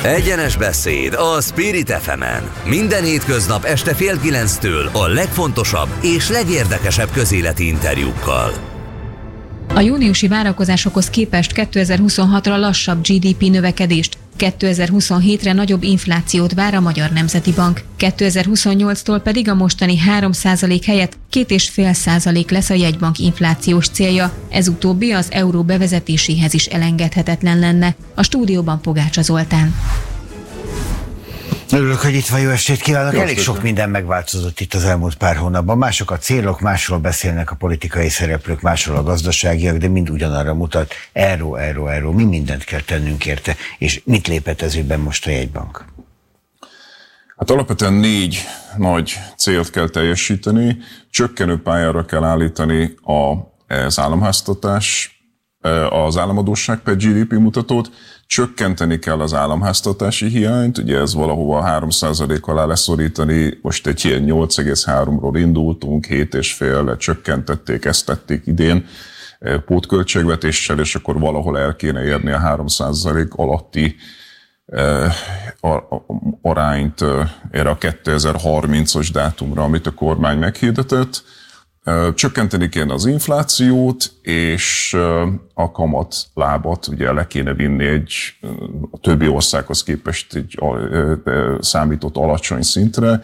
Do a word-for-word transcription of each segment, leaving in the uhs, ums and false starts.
Egyenes beszéd a Spirit ef emen. Minden hétköznap este fél kilenctől a legfontosabb és legérdekesebb közéleti interjúkkal. A júniusi várakozásokhoz képest kétezer-huszonhatra lassabb gé dé pé növekedést, kétezer-huszonhétre nagyobb inflációt vár a Magyar Nemzeti Bank. kétezer-huszonnyolctól pedig a mostani három százalék helyett két egész öt százalék lesz a jegybank inflációs célja. Ez utóbbi az euró bevezetéséhez is elengedhetetlen lenne. A stúdióban Pogácsa Zoltán. Örülök, hogy itt van, jó estét kívánok. Jó, elég sok minden megváltozott itt az elmúlt pár hónapban. Mások a célok, másról beszélnek a politikai szereplők, másról a gazdaságiak, de mind ugyanarra mutat. Euró, euró, euró. Mi mindent kell tennünk érte. És mit lépett ez ügyben most a jegybank? Hát alapvetően négy nagy célt kell teljesíteni. Csökkenő pályára kell állítani az államháztartás, az államadósság per gé dé pé mutatót, csökkenteni kell az államháztartási hiányt, ugye ez valahova három százalék alá leszorítani, most egy ilyen nyolc egész háromról indultunk, hét egész ötre csökkentették, ezt tették idén pótköltségvetéssel, és akkor valahol el kéne érni a három százalék alatti arányt erre a kétezer-harmincas dátumra, amit a kormány meghirdetett. Csökkenteni kéne az inflációt, és a kamatlábat ugye le kéne vinni egy a többi országhoz képest egy számított alacsony szintre.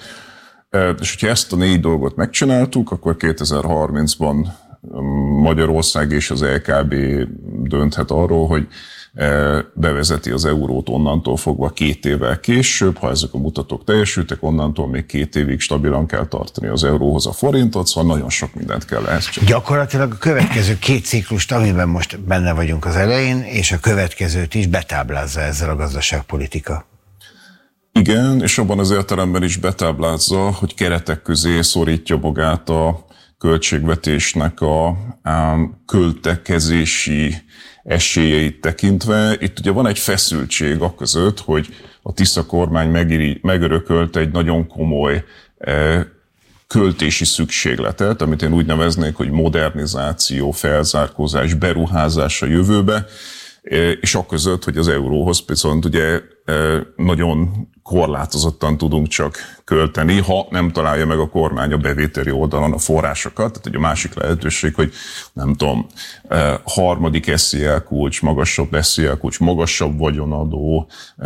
És hogyha ezt a négy dolgot megcsináltuk, akkor kétezer-harmincban Magyarország és az é ká bé dönthet arról, hogy bevezeti az eurót onnantól fogva két évvel később, ha ezek a mutatók teljesültek, onnantól még két évig stabilan kell tartani az euróhoz a forintot, szóval nagyon sok mindent kell ehhez csinálni. Gyakorlatilag a következő két ciklust, amiben most benne vagyunk az elején, és a következőt is betáblázza ezzel a gazdaságpolitika. Igen, és abban az értelemben is betáblázza, hogy keretek közé szorítja magát a költségvetésnek a, a költekezési esélyeit tekintve. Itt ugye van egy feszültség a között, hogy a Tisza kormány megörökölt egy nagyon komoly eh, költési szükségletet, amit én úgy neveznék, hogy modernizáció, felzárkózás, beruházás a jövőbe, eh, és a között, hogy az euróhoz viszont ugye eh, nagyon korlátozottan tudunk csak költeni, ha nem találja meg a kormány a bevételi oldalon a forrásokat. Tehát ugye a másik lehetőség, hogy nem tudom, harmadik es zé el kulcs, magasabb es zé el kulcs, magasabb vagyonadó,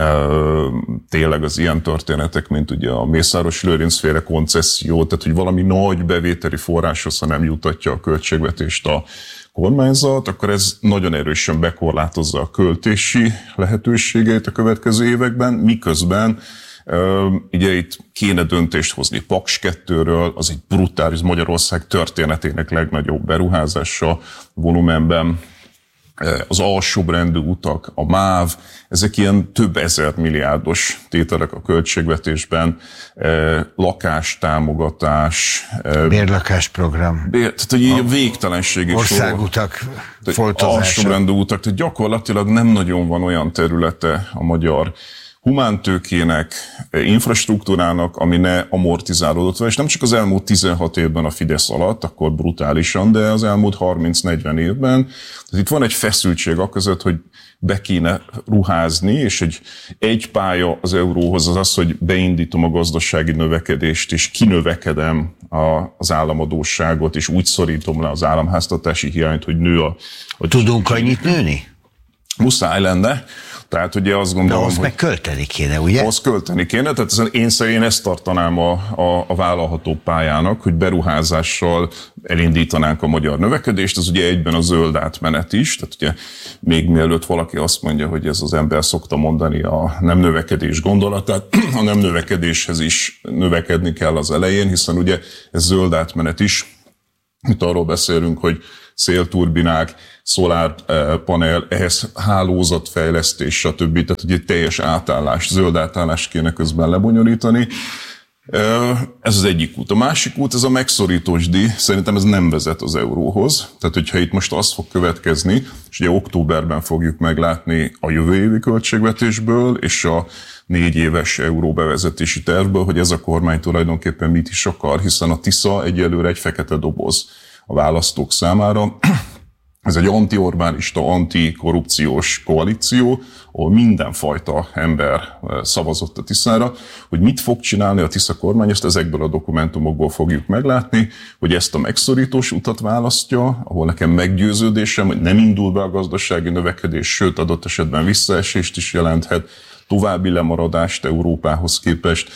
tényleg az ilyen történetek, mint ugye a Mészáros Lőrinc féle koncesszió, tehát hogy valami nagy bevételi forráshoz, ha nem jutatja a költségvetést a kormányzat, akkor ez nagyon erősen bekorlátozza a költési lehetőségeit a következő években, miközben ugye itt kéne döntést hozni Paks kettőről, az egy brutális Magyarország történetének legnagyobb beruházása volumenben, az alsóbrendű utak, a MÁV, ezek ilyen több ezer milliárdos tételek a költségvetésben, lakástámogatás, bérlakásprogram, bér, tehát hogy ilyen végtelenség is országutak, foltozása. Alsóbrendű utak, tehát gyakorlatilag nem nagyon van olyan területe a magyar humántőkének, infrastruktúrának, ami ne amortizálódott vele, és nem csak az elmúlt tizenhat évben a Fidesz alatt, akkor brutálisan, de az elmúlt harminc-negyven évben. Tehát itt van egy feszültség a között, hogy be kéne ruházni, és egy, egy pálya az euróhoz az az, hogy beindítom a gazdasági növekedést, és kinövekedem a, az államadósságot, és úgy szorítom le az államháztartási hiányt, hogy nő a... a Tudunk annyit nőni? Muszáj lenne. Tehát ugye azt gondolom, de azt hogy... meg költeni kéne, ugye? Azt költeni kéne, tehát én szerint ezt tartanám a, a, a vállalható pályának, hogy beruházással elindítanánk a magyar növekedést, ez ugye egyben a zöld átmenet is, tehát ugye még mielőtt valaki azt mondja, hogy ez az ember szokta mondani a nem növekedés gondolatát, a nem növekedéshez is növekedni kell az elején, hiszen ugye ez zöld átmenet is, itt arról beszélünk, hogy szélturbinák, szolárpanel, ehhez hálózatfejlesztés, stb. Tehát ugye teljes átállás, zöld átállást kéne közben lebonyolítani. Ez az egyik út. A másik út, ez a megszorítós díj. Szerintem ez nem vezet az euróhoz. Tehát, hogyha itt most az fog következni, és ugye októberben fogjuk meglátni a jövő évi költségvetésből, és a négy éves euró bevezetési tervből, hogy ez a kormány tulajdonképpen mit is akar, hiszen a Tisza egyelőre egy fekete doboz a választók számára. Ez egy anti-Orbánista, anti-korrupciós koalíció, ahol mindenfajta ember szavazott a Tiszára. Hogy mit fog csinálni a Tisza kormány, ezt ezekből a dokumentumokból fogjuk meglátni, hogy ezt a megszorítós utat választja, ahol nekem meggyőződésem, hogy nem indul be a gazdasági növekedés, sőt adott esetben visszaesést is jelenthet, további lemaradást Európához képest,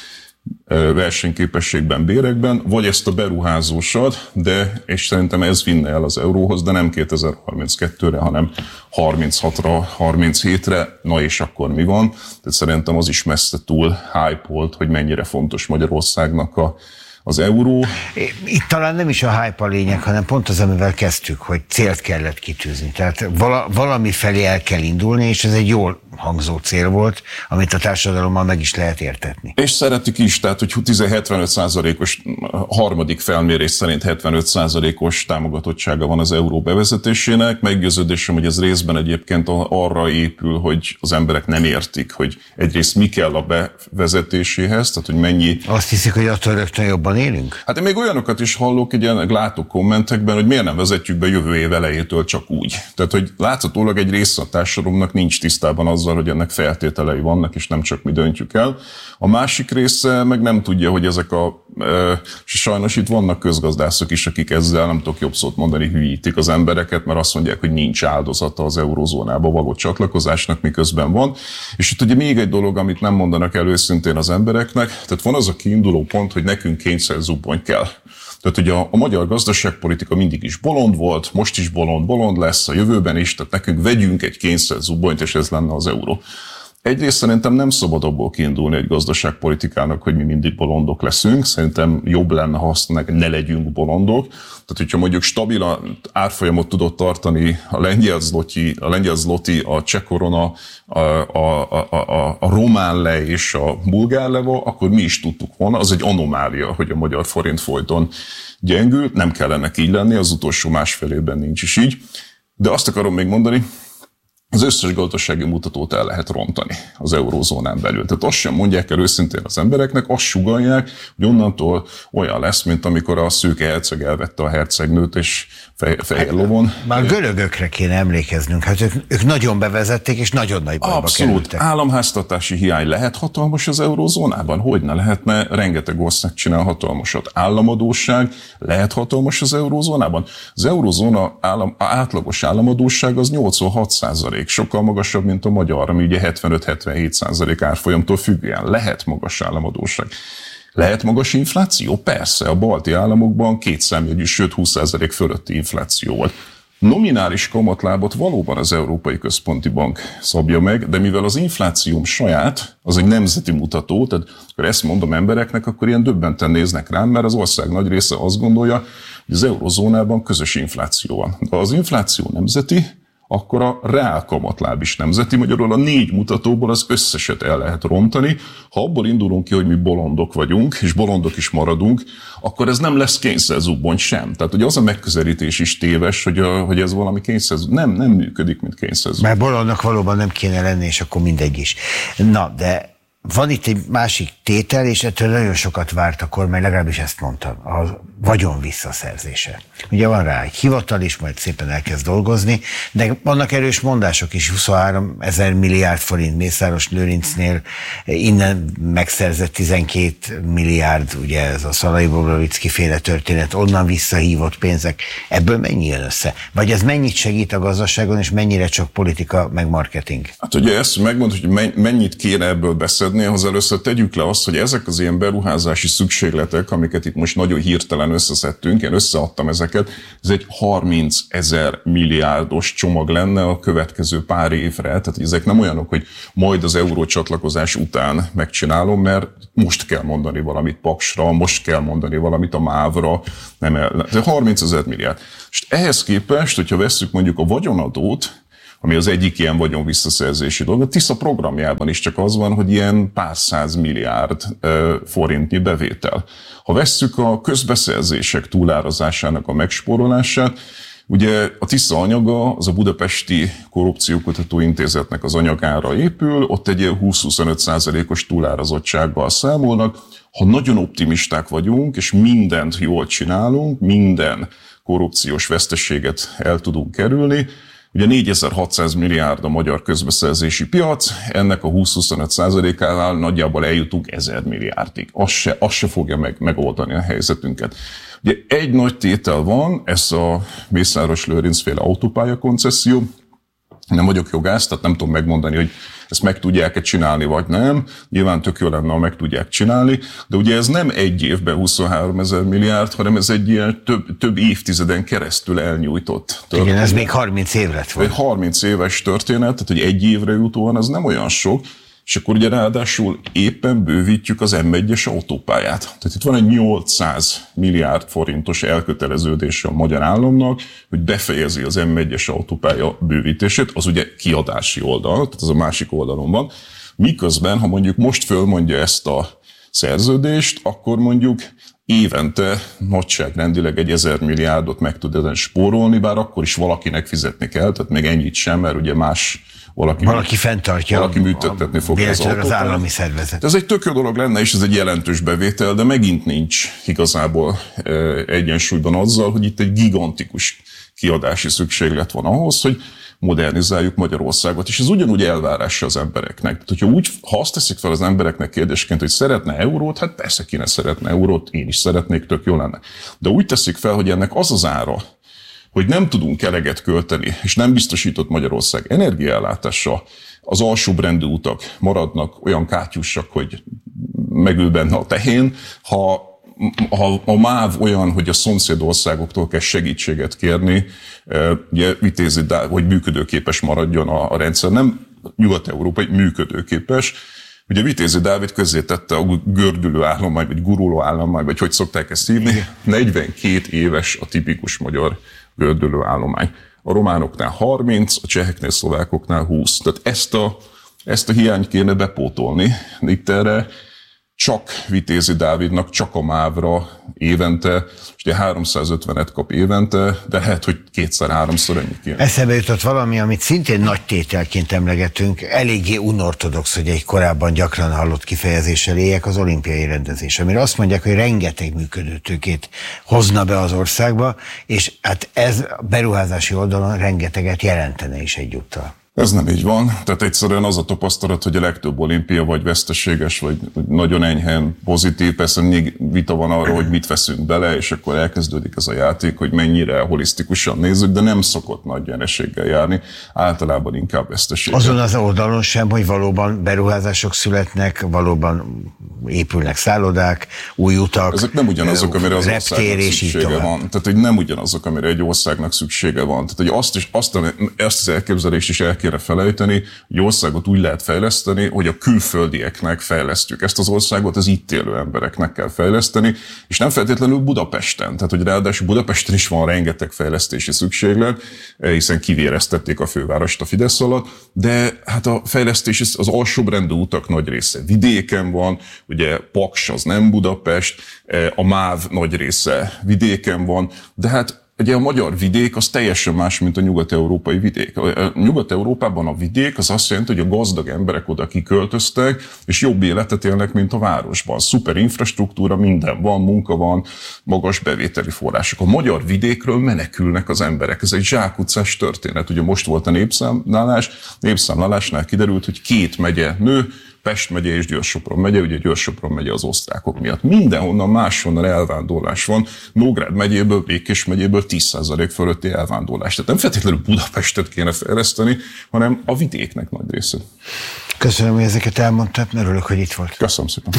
versenyképességben, bérekben, vagy ezt a beruházósat, de, és szerintem ez vinne el az euróhoz, de nem kétezer-harminckettőre, hanem harminchatra, harminchétre, na és akkor mi van? Tehát szerintem az is messze túl hype-olt, hogy mennyire fontos Magyarországnak a az euró. Itt talán nem is a hype a lényeg, hanem pont az, amivel kezdtük, hogy célt kellett kitűzni. Tehát vala, valami felé el kell indulni, és ez egy jól hangzó cél volt, amit a társadalommal meg is lehet értetni. És szeretik is, tehát hogy hetvenöt százalékos, harmadik felmérés szerint hetvenöt százalékos támogatottsága van az euró bevezetésének. Meggyőződésem, hogy ez részben egyébként arra épül, hogy az emberek nem értik, hogy egyrészt mi kell a bevezetéséhez, tehát hogy mennyi... Azt hiszik, hogy attól rögtön jobban élünk? Hát én még olyanokat is hallok, egy ilyen látok kommentekben, hogy miért nem vezetjük be jövő év elejétől csak úgy. Tehát, hogy láthatólag egy része a társadalomnak nincs tisztában azzal, hogy ennek feltételei vannak, és nem csak mi döntjük el. A másik része meg nem tudja, hogy ezek a... E, sajnos itt vannak közgazdászok is, akik ezzel, nem tudok jobb szót mondani, hülyítik az embereket, mert azt mondják, hogy nincs áldozata az eurózónába való csatlakozásnak, miközben van. És itt ugye még egy dolog, amit nem mondanak el őszintén az embereknek, tehát van az a kiinduló pont, hogy nekünk kényszerzubbony kell. Tehát ugye a, a magyar gazdaságpolitika mindig is bolond volt, most is bolond, bolond lesz, a jövőben is, tehát nekünk vegyünk egy kényszerzubbonyt, és ez lenne az euró. Egyrészt szerintem nem szabad abból kiindulni egy gazdaságpolitikának, hogy mi mindig bolondok leszünk. Szerintem jobb lenne, ha azt meg ne legyünk bolondok. Tehát, hogyha mondjuk stabil árfolyamot tudott tartani a lengyel zloty, a, lengyel zloty, a cseh korona, a, a, a, a, a román le és a bulgár leva, akkor mi is tudtuk volna. Az egy anomália, hogy a magyar forint folyton gyengül. Nem kellene így lenni, az utolsó másfél évben nincs is így. De azt akarom még mondani, az összes gazdasági mutatót el lehet rontani az eurózónán belül. Tehát azt sem mondják el őszintén az embereknek, azt sugallják, hogy onnantól olyan lesz, mint amikor a szőke herceg elvette a hercegnőt, és fehér lovon. Már görögökre kéne emlékeznünk, hát ők, ők nagyon bevezették, és nagyon nagy bajba Abszolút. kerültek. Államháztartási hiány lehet hatalmas az eurózónában? Hogy ne lehetne? Rengeteg ország csinál hatalmasat. Államadósság lehet hatalmas az eurózónában? Az eurózóna állam, átlagos államadósság az nyolcvanhat százalék, sokkal magasabb, mint a magyar, ami ugye hetvenöt-hetvenhét százalék árfolyamtól függően. Lehet magas államadósság. Lehet magas infláció? Persze, a balti államokban két számjegyű, sőt húsz százalék fölötti infláció volt. Nominális kamatlábot valóban az Európai Központi Bank szabja meg, de mivel az inflációm saját, az egy nemzeti mutató, tehát akkor ezt mondom embereknek, akkor ilyen döbbenten néznek rám, mert az ország nagy része azt gondolja, hogy az eurozónában közös infláció van. De az infláció nemzeti, akkor a reál kamatláb is nemzeti, magyarul a négy mutatóból az összeset el lehet rontani. Ha abból indulunk ki, hogy mi bolondok vagyunk, és bolondok is maradunk, akkor ez nem lesz kényszerzubbony sem. Tehát ugye az a megközelítés is téves, hogy, a, hogy ez valami kényszerzubbony. Nem, nem működik, mint kényszerzubbony. Mert bolondnak valóban nem kéne lenni, és akkor mindegy is. Na, de van itt egy másik tétel, és ettől nagyon sokat várt a kormány, legalábbis ezt mondtam, a vagyon visszaszerzése. Ugye van rá egy hivatal is, majd szépen elkezd dolgozni, de vannak erős mondások is, huszonhárom ezer milliárd forint Mészáros Lőrincnél, innen megszerzett tizenkét milliárd, ugye ez a Szalai-Bobrovicki féle történet, onnan visszahívott pénzek, ebből mennyi jön össze? Vagy ez mennyit segít a gazdaságon, és mennyire csak politika, meg marketing? Hát ugye ezt megmondod, hogy mennyit kéne ebből beszedni, ahhoz először tegyük le azt, hogy ezek az ilyen beruházási szükségletek, amiket itt most nagyon hirtelen összeszedtünk, én összeadtam ezeket, ez egy harmincezer milliárdos csomag lenne a következő pár évre. Tehát ezek nem olyanok, hogy majd az eurócsatlakozás után megcsinálom, mert most kell mondani valamit Paksra, most kell mondani valamit a mávra, nem el, harmincezer milliárd. És ehhez képest, hogyha vesszük mondjuk a vagyonadót, ami az egyik ilyen vagyon visszaszerzési dolog. A Tisza programjában is csak az van, hogy ilyen pár száz milliárd uh, forintnyi bevétel. Ha vesszük a közbeszerzések túlárazásának a megspórolását, ugye a Tisza anyaga, az a Budapesti Korrupciókutató Intézetnek az anyagára épül, ott egy ilyen húsz-huszonöt százalékos túlárazottsággal számolnak. Ha nagyon optimisták vagyunk, és mindent jól csinálunk, minden korrupciós veszteséget el tudunk kerülni. Ugye négyezer-hatszáz milliárd a magyar közbeszerzési piac, ennek a húsz-huszonöt százalékánál nagyjából eljutunk ezer milliárdig. Az se, az se fogja meg, megoldani a helyzetünket. Ugye egy nagy tétel van, ez a Mészáros Lőrinc féle autópálya koncesszió. Nem vagyok jogász, tehát nem tudom megmondani, hogy ezt meg tudják-e csinálni, vagy nem. Nyilván tök jó lenne, ha meg tudják csinálni, de ugye ez nem egy évben huszonhárom ezer milliárd, hanem ez egy ilyen több, több évtizeden keresztül elnyújtott történet. Igen, ez még harminc év lett volna. Egy harminc éves történet, tehát hogy egy évre jutóan az nem olyan sok, és akkor ugye ráadásul éppen bővítjük az em egyes autópályát. Tehát itt van egy nyolcszáz milliárd forintos elköteleződése a magyar államnak, hogy befejezi az em egyes autópálya bővítését, az ugye kiadási oldal, tehát az a másik oldalon van. Miközben, ha mondjuk most fölmondja ezt a szerződést, akkor mondjuk évente nagyságrendileg egy ezer milliárdot meg tud ezen spórolni, bár akkor is valakinek fizetni kell, tehát még ennyit sem, mert ugye más Valaki, valaki fenntartja, valaki működtetni fogja az az állami szervezet. Ez egy tök jó dolog lenne, és ez egy jelentős bevétel, de megint nincs igazából egyensúlyban azzal, hogy itt egy gigantikus kiadási szükséglet van ahhoz, hogy modernizáljuk Magyarországot, és ez ugyanúgy elvárása az embereknek. Tehát, hogyha úgy, ha azt teszik fel az embereknek kérdésként, hogy szeretne eurót, hát persze kéne szeretne eurót, én is szeretnék, tök jó lenne. De úgy teszik fel, hogy ennek az az ára, hogy nem tudunk eleget költeni, és nem biztosított Magyarország energiaellátása, az alsóbrendű utak maradnak olyan kátyussak, hogy megül benne a tehén. Ha, ha a MÁV olyan, hogy a szomszédországoktól kell segítséget kérni, ugye Vitézi, hogy működőképes maradjon a, a rendszer, nem nyugat-európai működőképes. Ugye Vitézi Dávid közzétette a gördülő állomány, vagy guruló állomány, vagy hogy szokták ezt hívni, negyvenkét éves a tipikus magyar gördülő állomány. A románoknál harminc, a cseheknél, szlovákoknál húsz. Tehát ezt a, ezt a hiányt kéne bepótolni. Itt erre csak Vitézi Dávidnak, csak a mávra évente, és ugye háromszázötvenet kap évente, de lehet, hogy kétszer-háromszor ennyi kéne. Eszembe jutott valami, amit szintén nagy tételként emlegetünk, eléggé unortodox, hogy egy korábban gyakran hallott kifejezéssel éljek, az olimpiai rendezés, amire azt mondják, hogy rengeteg működőtőkét hozna be az országba, és hát ez beruházási oldalon rengeteget jelentene is egyúttal. Ez nem így van. Tehát egyszerűen az a tapasztalat, hogy a legtöbb olimpia vagy veszteséges, vagy nagyon enyhén pozitív. Persze még vita van arról, hogy mit veszünk bele, és akkor elkezdődik ez a játék, hogy mennyire holisztikusan nézzük, de nem szokott nagy nyereséggel járni. Általában inkább veszteséggel. Azon az oldalon sem, hogy valóban beruházások születnek, valóban épülnek szállodák, új utak. Ezek nem ugyanazok, amire az országnak szüksége van. Tehát, hogy nem ugyanazok, amire egy országnak szüksége van. Tehát, hogy azt, is, azt, azt az elképzelést is el kéne felejteni, hogy országot úgy lehet fejleszteni, hogy a külföldieknek fejlesztjük. Ezt az országot az itt élő embereknek kell fejleszteni, és nem feltétlenül Budapesten. Tehát, hogy ráadásul Budapesten is van rengeteg fejlesztési szükséglet, hiszen kivéreztették a fővárost a Fidesz alatt, de hát a fejlesztés az alsóbrendű utak nagy része vidéken van, ugye Paks az nem Budapest, a MÁV nagy része vidéken van, de hát ugye a magyar vidék az teljesen más, mint a nyugat-európai vidék. A Nyugat-Európában a vidék az azt jelenti, hogy a gazdag emberek oda kiköltöztek, és jobb életet élnek, mint a városban. Szuper infrastruktúra, minden van, munka van, magas bevételi források. A magyar vidékről menekülnek az emberek. Ez egy zsákutcás történet. Ugye most volt a népszámlálás, népszámlálásnál kiderült, hogy két megye nő, Pest megye és Győr-Sopron megye, ugye Győr-Sopron megye az osztrákok miatt. Mindenhonnan máshonnan elvándorlás van. Nógrád megyéből, Békés megyéből tíz százalék fölötti elvándorlás. Tehát nem feltétlenül Budapestet kéne fejleszteni, hanem a vidéknek nagy része. Köszönöm, hogy ezeket elmondtad, örülök, hogy itt volt. Köszönöm szépen.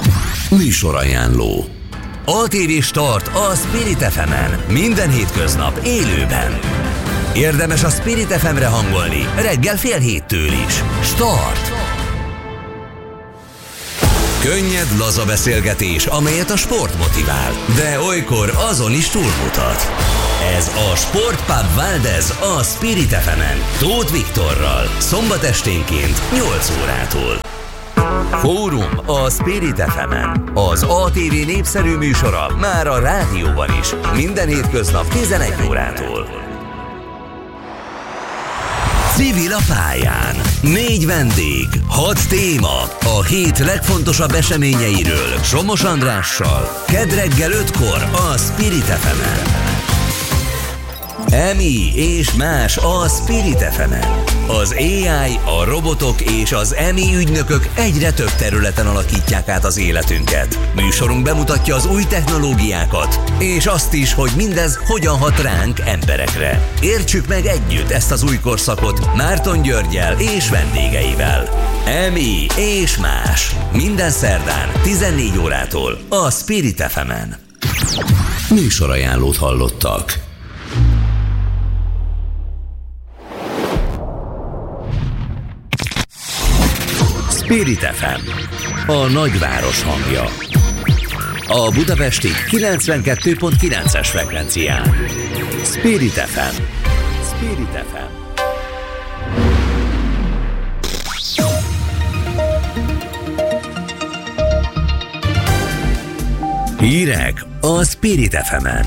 Műsorajánló. á té vé Start a Spirit ef emen. Minden hétköznap élőben. Érdemes a Spirit ef emre hangolni reggel fél héttől is. Start! Könnyed, laza beszélgetés, amelyet a sport motivál, de olykor azon is túlmutat. Ez a Sportpub Valdez a Spirit ef emen, Tóth Viktorral, szombat esténként nyolc órától. Fórum a Spirit ef emen, az á té vé népszerű műsora már a rádióban is, minden hétköznap tizenegy órától. Civil a pályán. Négy vendég, hat téma, a hét legfontosabb eseményeiről Somos Andrással. Kedd reggel ötkor a Spirit ef emen. em i és más a Spirit ef emen. Az á i, a robotok és az em i ügynökök egyre több területen alakítják át az életünket. Műsorunk bemutatja az új technológiákat, és azt is, hogy mindez hogyan hat ránk emberekre. Értsük meg együtt ezt az új korszakot Márton Györggyel és vendégeivel. em i és más. Minden szerdán tizennégy órától a Spirit ef emen. Műsorajánlót hallottak. Spirit ef em, a nagyváros hangja. A budapesti kilencvenkettő pont kilences frekvencián. Spirit ef em. Spirit ef em. Hírek a Spirit ef emen.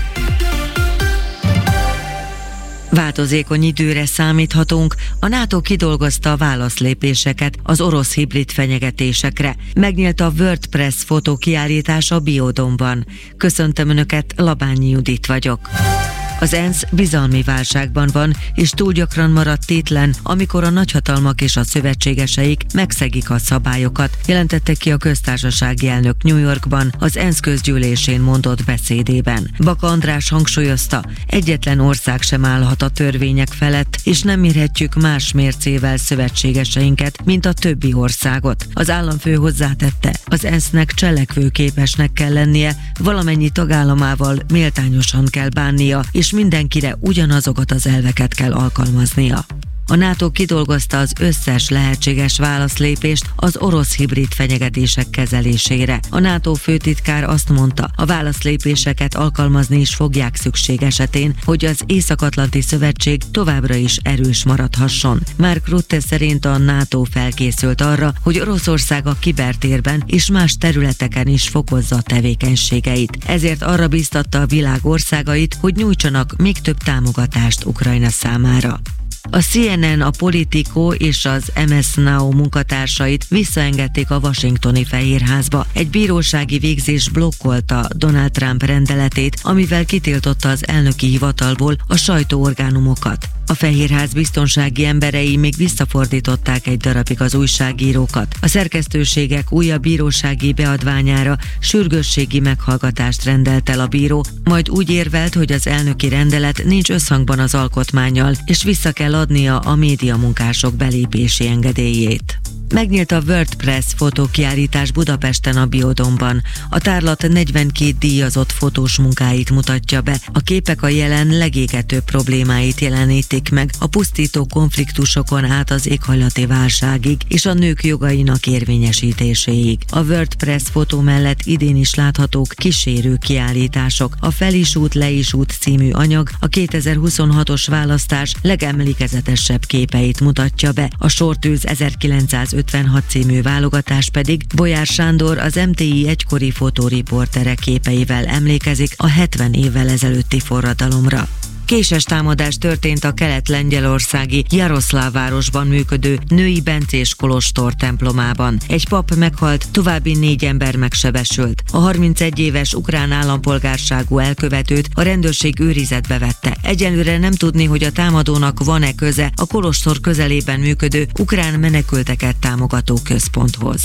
Változékony időre számíthatunk, a NATO kidolgozta a válaszlépéseket az orosz hibrid fenyegetésekre. Megnyílt a WordPress fotókiállítás a Biodómban. Köszöntöm Önöket, Labányi Judit vagyok. Az ENSZ bizalmi válságban van, és túl gyakran marad tétlen, amikor a nagyhatalmak és a szövetségeseik megszegik a szabályokat, jelentette ki a köztársasági elnök New Yorkban az ENSZ közgyűlésén mondott beszédében. Baka András hangsúlyozta, egyetlen ország sem állhat a törvények felett, és nem mérhetjük más mércével szövetségeseinket, mint a többi országot. Az államfő hozzátette, az ENSZ-nek cselekvőképesnek kell lennie, valamennyi tagállamával méltányosan kell bánnia, és és mindenkire ugyanazokat az elveket kell alkalmaznia. A NATO kidolgozta az összes lehetséges válaszlépést az orosz hibrid fenyegetések kezelésére. A NATO főtitkár azt mondta, a válaszlépéseket alkalmazni is fogják szükség esetén, hogy az Észak-Atlanti Szövetség továbbra is erős maradhasson. Mark Rutte szerint a NATO felkészült arra, hogy Oroszország a kibertérben és más területeken is fokozza tevékenységeit. Ezért arra bíztatta a világ országait, hogy nyújtsanak még több támogatást Ukrajna számára. A cé en en, a Politico és az em es Now munkatársait visszaengedték a washingtoni Fehérházba. Egy bírósági végzés blokkolta Donald Trump rendeletét, amivel kitiltotta az elnöki hivatalból a sajtóorgánumokat. A Fehérház biztonsági emberei még visszafordították egy darabig az újságírókat. A szerkesztőségek újabb bírósági beadványára sürgősségi meghallgatást rendelt el a bíró, majd úgy érvelt, hogy az elnöki rendelet nincs összhangban az alkotmánnyal, és vissza kell adnia a médiamunkások belépési engedélyét. Megnyílt a WordPress fotókiállítás Budapesten a Biodómban. A tárlat negyvenkét díjazott fotós munkáit mutatja be. A képek a jelen legégetőbb problémáit jelenítik meg, a pusztító konfliktusokon át az éghajlati válságig és a nők jogainak érvényesítéséig. A WordPress fotó mellett idén is láthatók kísérő kiállítások. A Fel is út, le is út című anyag a kétezer-huszonhatos választás legemlékezetesebb képeit mutatja be. A Sortűz ezerkilencszázötvenhat című válogatás pedig Bolyár Sándor, az em té i egykori fotóriportere képeivel emlékezik a hetven évvel ezelőtti forradalomra. Késes támadás történt a kelet-lengyelországi Jaroszláv városban működő Női Bencés kolostor templomában. Egy pap meghalt, további négy ember megsebesült. A harmincegy éves ukrán állampolgárságú elkövetőt a rendőrség őrizetbe vette. Egyelőre nem tudni, hogy a támadónak van-e köze a kolostor közelében működő ukrán menekülteket támogató központhoz.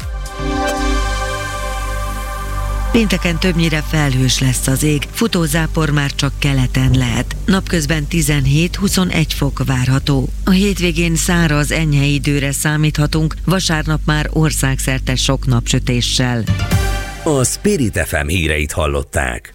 Pénteken többnyire felhős lesz az ég, futózápor már csak keleten lehet. Napközben tizenhét-huszonegy fok várható. A hétvégén száraz, enyhe időre számíthatunk, vasárnap már országszerte sok napsütéssel. A Spirit ef em híreit hallották.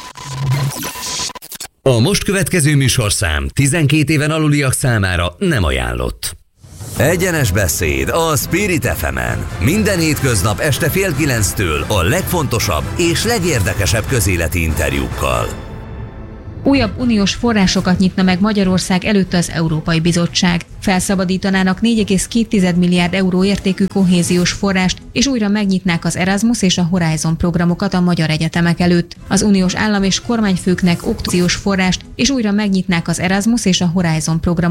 A most következő műsorszám tizenkét éven aluliak számára nem ajánlott. Egyenes beszéd a Spirit ef emen. Minden hétköznap este fél kilenctől a legfontosabb és legérdekesebb közéleti interjúkkal. Újabb uniós forrásokat nyitna meg Magyarország előtt az Európai Bizottság. Felszabadítanának négy egész két milliárd euró értékű kohéziós forrást, és újra megnyitnák az Erasmus és a Horizon programokat a magyar egyetemek előtt. Az uniós állam és kormányfőknek oktatációs forrást, és újra megnyitnák az Erasmus és a Horizon programokat